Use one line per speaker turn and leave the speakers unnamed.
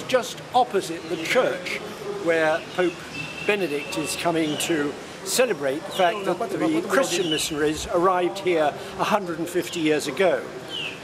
just opposite the church where Pope Benedict is coming to celebrate the fact that the Christian missionaries arrived here 150 years ago.